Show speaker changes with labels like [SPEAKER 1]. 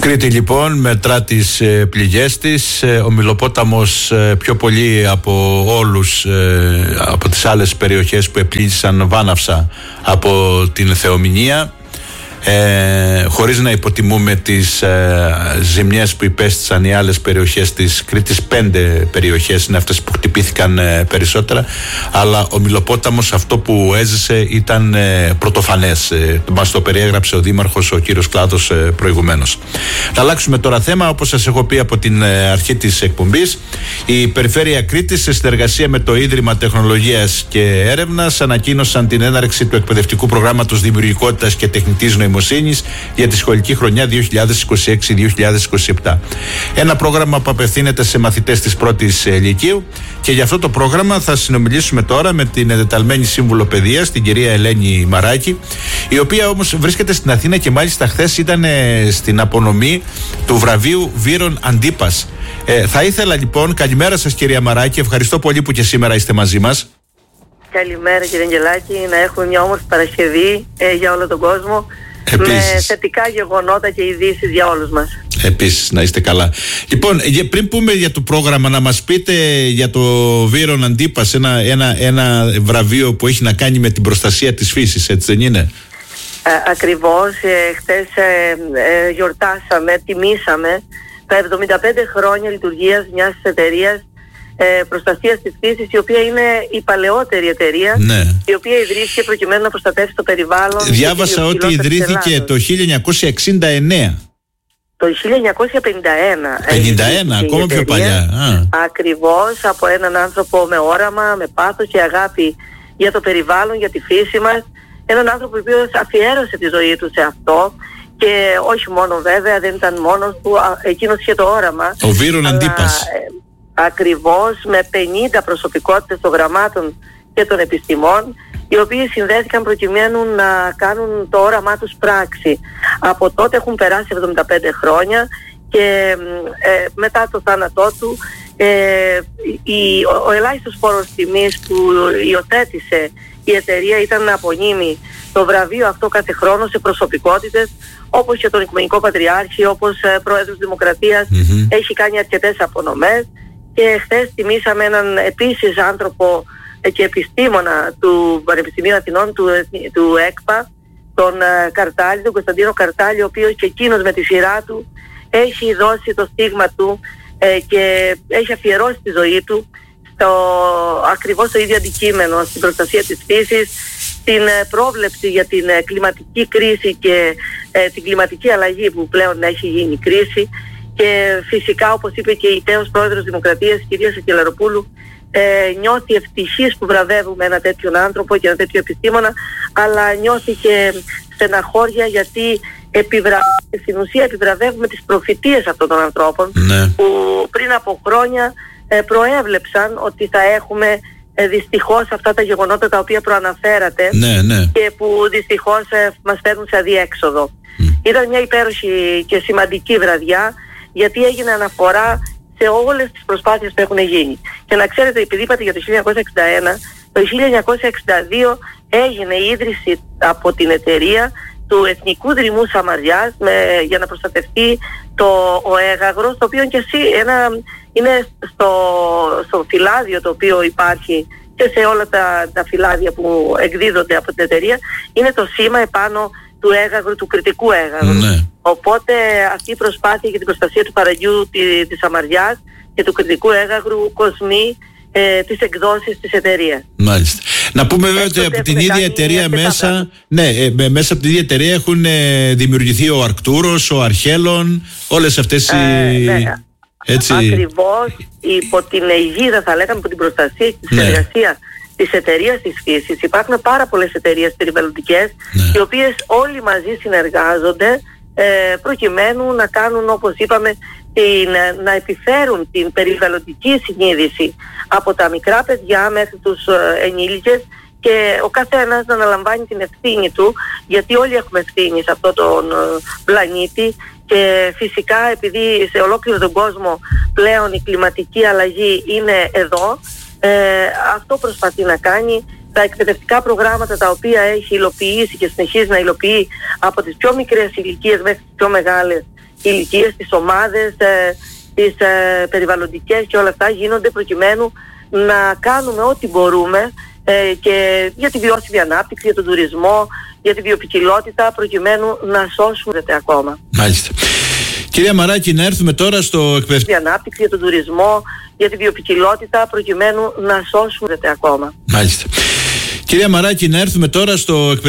[SPEAKER 1] Κρήτη λοιπόν μετρά τις πληγές της. Ο Μυλοπόταμος πιο πολύ από όλους, από τις άλλες περιοχές που επλήγησαν βάναυσα από την θεομηνία, χωρίς να υποτιμούμε τις ζημιές που υπέστησαν οι άλλες περιοχές της Κρήτης. 5 περιοχές είναι αυτές που χτυπήθηκαν περισσότερα, αλλά ο Μυλοπόταμος αυτό που έζησε ήταν πρωτοφανές. Μας το περιέγραψε ο Δήμαρχος, ο κύριος Κλάδος, προηγουμένως. Θα αλλάξουμε τώρα θέμα. Όπως σας έχω πει από την αρχή της εκπομπής, η Περιφέρεια Κρήτης σε συνεργασία με το Ίδρυμα Τεχνολογίας και Έρευνας ανακοίνωσαν την έναρξη του εκπαιδευτικού προγράμματος Δημιουργικότητας και Τεχνητής Νοημοσύνης για τη σχολική χρονιά 2026-2027. Ένα πρόγραμμα που απευθύνεται σε μαθητές της πρώτης λυκείου, και για αυτό το πρόγραμμα θα συνομιλήσουμε τώρα με την εντεταλμένη σύμβουλο παιδείας, την κυρία Ελένη Μαράκη, η οποία όμως βρίσκεται στην Αθήνα και μάλιστα χθες ήταν στην απονομή του βραβείου Βύρον Αντίπας. Θα ήθελα λοιπόν, καλημέρα σας κυρία Μαράκη, ευχαριστώ πολύ που και σήμερα είστε μαζί μας.
[SPEAKER 2] Καλημέρα κύριε Αγγελάκη, να έχουμε μια όμορφη Παρασκευή για όλο τον κόσμο. Επίσης, με θετικά γεγονότα και ειδήσεις για όλους μας.
[SPEAKER 1] Επίσης, να είστε καλά. Λοιπόν, πριν πούμε για το πρόγραμμα, να μας πείτε για το Βύρον Αντίπας, ένα βραβείο που έχει να κάνει με την προστασία της φύσης, έτσι δεν είναι?
[SPEAKER 2] Ακριβώς. Χτες γιορτάσαμε, τιμήσαμε τα 75 χρόνια λειτουργίας μιας εταιρείας προστασίας της φύσης, η οποία είναι η παλαιότερη εταιρεία,
[SPEAKER 1] ναι,
[SPEAKER 2] η οποία ιδρύθηκε προκειμένου να προστατεύσει το περιβάλλον.
[SPEAKER 1] Διάβασα ότι ιδρύθηκε το 1969.
[SPEAKER 2] Το 1951.
[SPEAKER 1] 51, ακόμα πιο παλιά.
[SPEAKER 2] Ακριβώς, από έναν άνθρωπο με όραμα, με πάθος και αγάπη για το περιβάλλον, για τη φύση μας. Έναν άνθρωπο ο οποίος αφιέρωσε τη ζωή του σε αυτό. Και όχι μόνο, βέβαια, δεν ήταν μόνος του, εκείνος είχε το όραμα.
[SPEAKER 1] Ο Βύρον Αντίπας.
[SPEAKER 2] Ακριβώς, με 50 προσωπικότητες των γραμμάτων και των επιστημών, οι οποίοι συνδέθηκαν προκειμένου να κάνουν το όραμά τους πράξη. Από τότε έχουν περάσει 75 χρόνια και μετά το θάνατό του ο ελάχιστος φόρος τιμής που υιοθέτησε η εταιρεία ήταν να απονείμει το βραβείο αυτό κάθε χρόνο σε προσωπικότητες όπως και τον Οικουμενικό Πατριάρχη, όπως Πρόεδρος Δημοκρατίας, έχει κάνει αρκετές απονομές. Και χθες τιμήσαμε έναν επίσης άνθρωπο και επιστήμονα του Πανεπιστημίου Αθηνών, του ΕΚΠΑ, τον Καρτάλη, τον Κωνσταντίνο Καρτάλη, ο οποίος και εκείνος με τη σειρά του έχει δώσει το στίγμα του και έχει αφιερώσει τη ζωή του ακριβώς το ίδιο αντικείμενο, στην προστασία της φύσης, στην πρόβλεψη για την κλιματική κρίση και την κλιματική αλλαγή που πλέον έχει γίνει κρίση. Και φυσικά, όπως είπε και η τέος Πρόεδρος Δημοκρατίας, η κυρία Σακελαροπούλου, νιώθει ευτυχής που βραβεύουμε ένα τέτοιον άνθρωπο και ένα τέτοιο επιστήμονα, αλλά νιώθει και στεναχώρια γιατί στην ουσία επιβραβεύουμε τις προφητείες αυτών των ανθρώπων, ναι, που πριν από χρόνια προέβλεψαν ότι θα έχουμε δυστυχώς αυτά τα γεγονότα τα οποία προαναφέρατε,
[SPEAKER 1] ναι, ναι,
[SPEAKER 2] και που δυστυχώς μας φέρνουν σε αδιέξοδο. Ήταν μια υπέροχη και σημαντική βραδιά, γιατί έγινε αναφορά σε όλες τις προσπάθειες που έχουν γίνει. Και να ξέρετε, επειδή είπατε για το 1961, το 1962 έγινε η ίδρυση από την εταιρεία του Εθνικού Δρυμού Σαμαριάς για να προστατευτεί ο έγαγρος, το οποίο και είναι στο φυλάδιο το οποίο υπάρχει και σε όλα τα φυλάδια που εκδίδονται από την εταιρεία, είναι το σήμα επάνω του έγαγρου, του κρητικού έγαγρου. Ναι. Οπότε αυτή η προσπάθεια για την προστασία του παραγιού της Σαμαριάς και του κρητικού έγαγρου κοσμεί τις εκδόσεις της εταιρείας.
[SPEAKER 1] Μάλιστα. Να πούμε βέβαια ότι από την ίδια εταιρεία μέσα, μέσα από την ίδια εταιρεία έχουν δημιουργηθεί ο Αρκτούρος, ο Αρχέλων, όλες αυτές οι...
[SPEAKER 2] Έτσι. Ακριβώς, υπό την αιγίδα, θα λέγαμε, υπό την προστασία και τη συνεργασία της εταιρείας της φύσης. Υπάρχουν πάρα πολλές εταιρείες περιβαλλοντικές, οι οποίες όλοι μαζί συνεργάζονται προκειμένου να κάνουν, όπως είπαμε, να επιφέρουν την περιβαλλοντική συνείδηση από τα μικρά παιδιά μέχρι τους ενήλικες, και ο καθένας να αναλαμβάνει την ευθύνη του, γιατί όλοι έχουμε ευθύνη σε αυτόν τον πλανήτη. Και φυσικά, επειδή σε ολόκληρο τον κόσμο πλέον η κλιματική αλλαγή είναι εδώ, αυτό προσπαθεί να κάνει. Τα εκπαιδευτικά προγράμματα τα οποία έχει υλοποιήσει και συνεχίζει να υλοποιεί από τις πιο μικρές ηλικίες μέχρι τις πιο μεγάλες ηλικίες, τις ομάδες, τις περιβαλλοντικές και όλα αυτά γίνονται προκειμένου να κάνουμε ό,τι μπορούμε και για τη βιώσιμη ανάπτυξη, για τον τουρισμό, για τη βιοποικιλότητα, προκειμένου να σώσουμε ακόμα.
[SPEAKER 1] Μάλιστα. Κυρία Μαράκη, να έρθουμε τώρα στο εκπαιδευτικό.
[SPEAKER 2] Ανάπτυξη, για τον τουρισμό, για τη βιοποικιλότητα, προκειμένου να σώσουμε ακόμα.
[SPEAKER 1] Μάλιστα. Κυρία Μαράκη, να έρθουμε τώρα στο